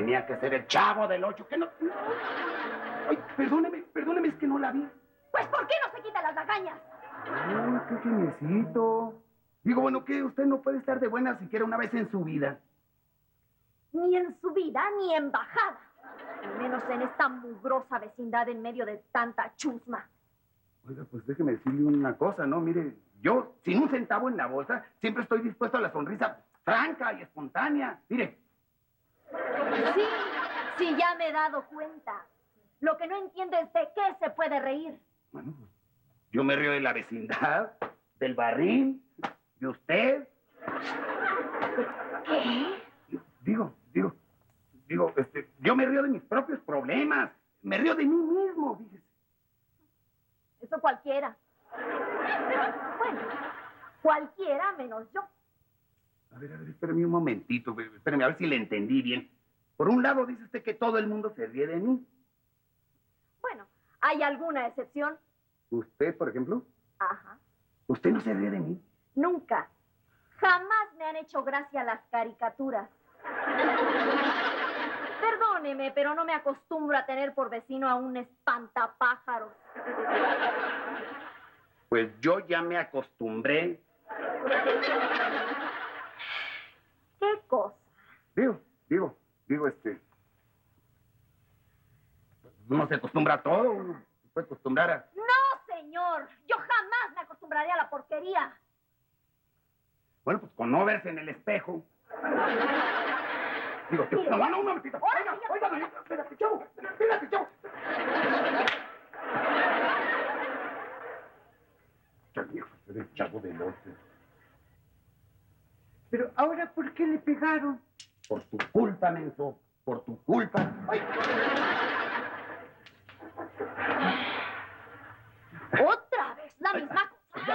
tenía que ser el Chavo del Ocho, que no... Ay, perdóneme, es que no la vi. Pues, ¿por qué no se quita las lagañas? Ay, qué genecito. Digo, bueno, que usted no puede estar de buena siquiera una vez en su vida. Ni en su vida, ni en bajada. Al menos en esta mugrosa vecindad en medio de tanta chusma. Oiga, pues déjeme decirle una cosa, ¿no? Mire, yo, sin un centavo en la bolsa, siempre estoy dispuesto a la sonrisa franca y espontánea. Mire. Sí, ya me he dado cuenta. Lo que no entiendo es de qué se puede reír. Bueno, pues, yo me río de la vecindad, del barril, de usted. ¿Qué? Digo, yo me río de mis propios problemas. Me río de mí mismo, fíjese. Eso cualquiera. Bueno, cualquiera menos yo. A ver, espérame un momentito. Espérame, a ver si le entendí bien. Por un lado, dice usted que todo el mundo se ríe de mí. Bueno, ¿hay alguna excepción? ¿Usted, por ejemplo? Ajá. ¿Usted no se ríe de mí? Nunca. Jamás me han hecho gracia las caricaturas. Perdóneme, pero no me acostumbro a tener por vecino a un espantapájaros. Pues yo ya me acostumbré. ¿Qué cosa? Digo, uno se acostumbra a todo, uno se puede acostumbrar a... No, señor, yo jamás me acostumbraré a la porquería. Bueno, pues con no verse en el espejo. Digo, no, un momentito. Oiga, espérate, chavo. Ya viejo, ser el Chavo del Ocho. Pero ahora, ¿por qué le pegaron? Por tu culpa, menso. Por tu culpa. ¡Ay! Otra vez la misma cosa.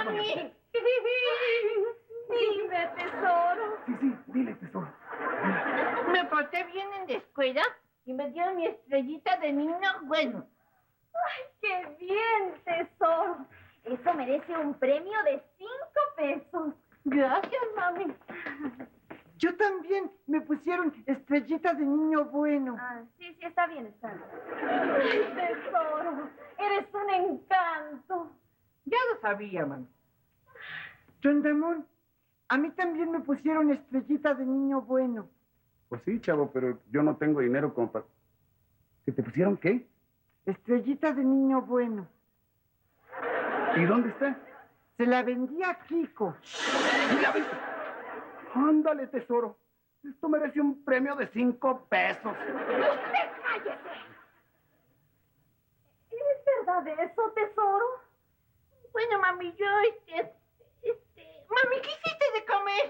Dime, tesoro. Sí, dile, tesoro. Me porté bien en la escuela y me dieron mi estrellita de niño bueno. ¡Ay, qué bien, tesoro! Eso merece un premio de 5 pesos. Gracias, mami. Yo también me pusieron estrellita de niño bueno. Ah, sí, está bien. Ay, tesoro, eres un encanto. Ya lo sabía, mami. Don Ramón, a mí también me pusieron estrellita de niño bueno. Pues sí, chavo, pero yo no tengo dinero como para... ¿Que te pusieron qué? Estrellita de niño bueno. ¿Y dónde está? Se la vendí a Kiko. ¿Y la viste? Ándale, tesoro. Esto merece un premio de 5 pesos. ¡Usted cállese! ¿Es verdad eso, tesoro? Bueno, mami, yo, Mami, ¿qué hiciste de comer?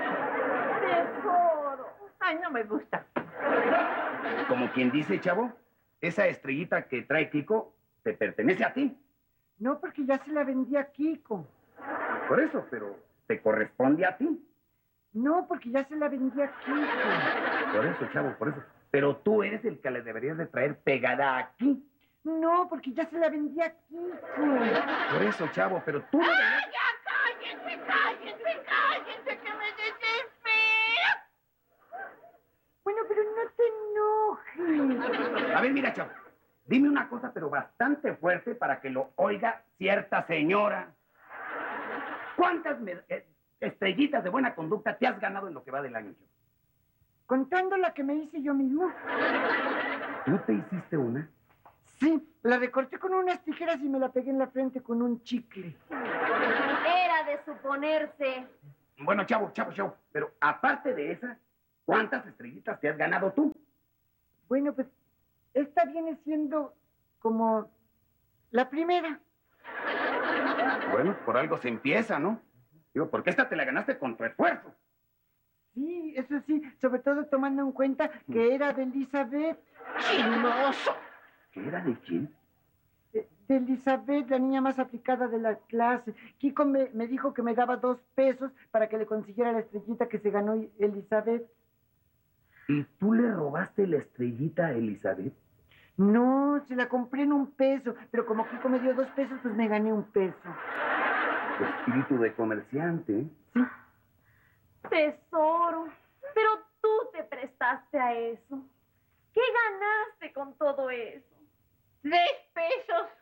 Tesoro. Ay, no me gusta. Como quien dice, chavo, esa estrellita que trae Kiko te pertenece a ti. No, porque ya se la vendí a Kiko. Por eso, pero te corresponde a ti. No, porque ya se la vendí a Kiko. Por eso, chavo, por eso. Pero tú eres el que le deberías de traer pegada aquí. No, porque ya se la vendí a Kiko. Por eso, chavo, pero tú... ¡Ay, ya cállense, que me desespera! Bueno, pero no te enojes. A ver, mira, chavo. Dime una cosa, pero bastante fuerte para que lo oiga cierta señora. ¿Cuántas estrellitas de buena conducta te has ganado en lo que va del año, chavo? Contando la que me hice yo mismo. ¿Tú te hiciste una? Sí, la recorté con unas tijeras y me la pegué en la frente con un chicle. Era de suponerse. Bueno, chavo, pero aparte de esa, ¿cuántas estrellitas te has ganado tú? Bueno, pues esta viene siendo como la primera. Bueno, por algo se empieza, ¿no? Digo, porque esta te la ganaste con tu esfuerzo. Sí, eso sí, sobre todo tomando en cuenta que era de Elizabeth. ¡Chismoso! ¿Qué era de quién? De Elizabeth, la niña más aplicada de la clase. Kiko me dijo que me daba 2 pesos para que le consiguiera la estrellita que se ganó Elizabeth. ¿Y tú le robaste la estrellita a Elizabeth? No, se la compré en 1 peso, pero como Kiko me dio 2 pesos, pues me gané 1 peso. Espíritu de comerciante, ¿eh? Sí. Tesoro, pero tú te prestaste a eso. ¿Qué ganaste con todo eso? 3 pesos.